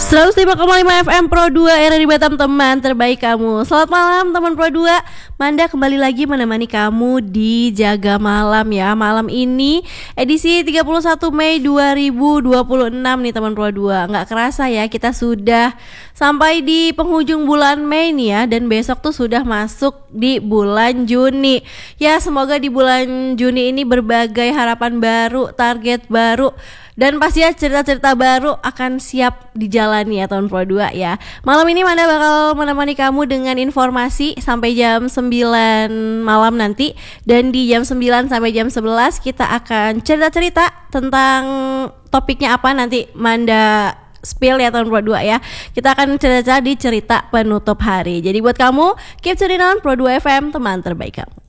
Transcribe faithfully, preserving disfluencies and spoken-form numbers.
seratus lima koma lima F M Pro dua R R I Batam, teman terbaik kamu. Selamat malam teman Pro dua. Manda kembali lagi menemani kamu di Jaga Malam ya. Malam ini edisi tiga puluh satu Mei dua ribu dua puluh enam nih teman Pro dua. Nggak kerasa ya, kita sudah sampai di penghujung bulan Mei nih ya. Dan besok tuh sudah masuk di bulan Juni. Ya semoga di bulan Juni ini berbagai harapan baru, target baru, dan pasti ya cerita-cerita baru akan siap dijalani ya tahun Pro dua ya. Malam ini Manda bakal menemani kamu dengan informasi sampai jam sembilan malam nanti. Dan di jam sembilan sampai jam sebelas kita akan cerita-cerita tentang topiknya apa nanti Manda spill ya tahun Pro dua ya. Kita akan cerita-cerita di cerita penutup hari. Jadi buat kamu, keep tuning on Pro dua F M, teman terbaik kamu.